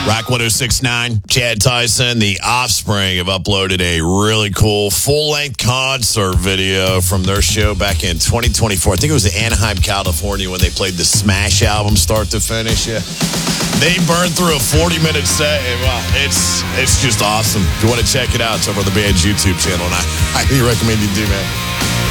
Rock 106.9, Chad Tyson, The Offspring have uploaded a really cool full-length concert video from their show back in 2024. I think it was in Anaheim, California when they played the Smash album start to finish. Yeah. They burned through a 40-minute set, and wow, it's just awesome. If you want to check it out, it's over on the band's YouTube channel, and I highly recommend you do, man.